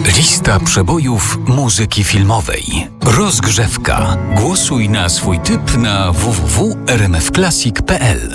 Lista przebojów muzyki filmowej. Rozgrzewka. Głosuj na swój typ na www.rmfclassic.pl.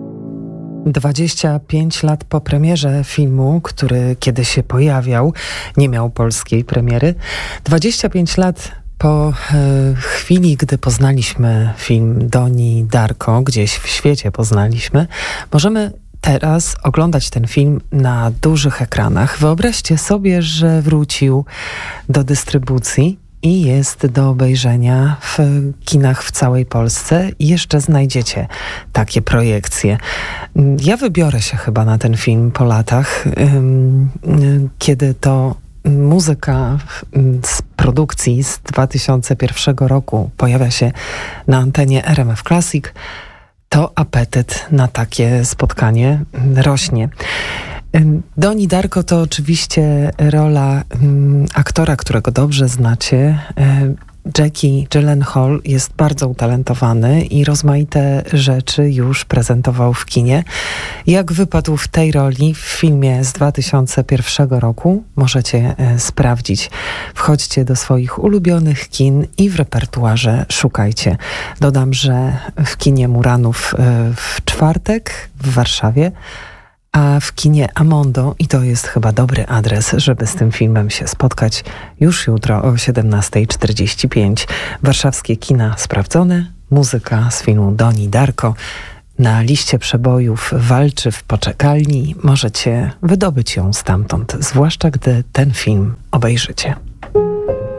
25 lat po premierze filmu, który kiedy się pojawiał, nie miał polskiej premiery. 25 lat po chwili, gdy poznaliśmy film Donnie Darko, gdzieś w świecie poznaliśmy, możemy teraz oglądać ten film na dużych ekranach. Wyobraźcie sobie, że wrócił do dystrybucji i jest do obejrzenia w kinach w całej Polsce. I jeszcze znajdziecie takie projekcje. Ja wybiorę się chyba na ten film po latach, kiedy to muzyka z produkcji z 2001 roku pojawia się na antenie RMF Classic. To apetyt na takie spotkanie rośnie. Donnie Darko to oczywiście rola aktora, którego dobrze znacie. Jake Gyllenhaal jest bardzo utalentowany i rozmaite rzeczy już prezentował w kinie. Jak wypadł w tej roli w filmie z 2001 roku, możecie sprawdzić. Wchodźcie do swoich ulubionych kin i w repertuarze szukajcie. Dodam, że w kinie Muranów w czwartek w Warszawie, a w kinie Amondo, i to jest chyba dobry adres, żeby z tym filmem się spotkać, już jutro o 17:45. Warszawskie kina sprawdzone, muzyka z filmu Donnie Darko na liście przebojów walczy w poczekalni. Możecie wydobyć ją stamtąd, zwłaszcza gdy ten film obejrzycie.